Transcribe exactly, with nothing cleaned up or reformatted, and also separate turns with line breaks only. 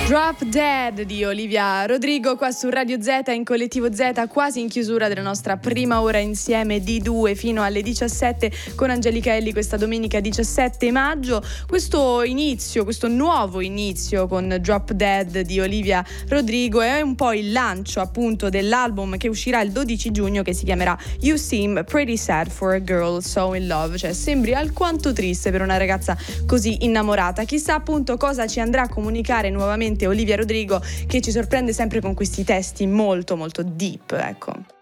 Drop Dead di Olivia Rodrigo qua su Radio Z in Collettivo Z, quasi in chiusura della nostra prima ora insieme di due fino alle diciassette con Angelica Elli questa domenica diciassette maggio. Questo inizio, questo nuovo inizio con Drop Dead di Olivia Rodrigo è un po' il lancio appunto dell'album che uscirà il dodici giugno, che si chiamerà You Seem Pretty Sad for a Girl So in Love, cioè sembri alquanto triste per una ragazza così innamorata. Chissà appunto cosa ci andrà a comunicare nuovamente Olivia Rodrigo, che ci sorprende sempre con questi testi molto molto deep, ecco.